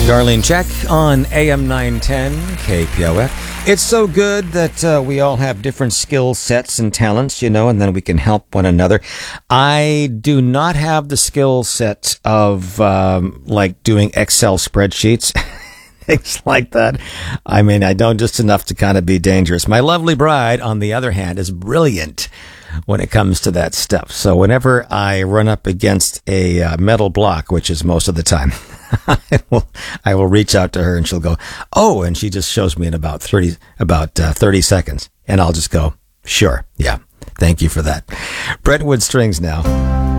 Darlene Check on AM 910 KPOF. It's so good that we all have different skill sets and talents, and then we can help one another. I do not have the skill set of like doing Excel spreadsheets, things like that. I mean, I don't, just enough to kind of be dangerous. My lovely bride, on the other hand, is brilliant when it comes to that stuff. So whenever I run up against a metal block, which is most of the time, I will reach out to her and she'll go, oh, and she just shows me in about 30 seconds. And I'll just go, sure. Yeah. Thank you for that. Brentwood Strings now.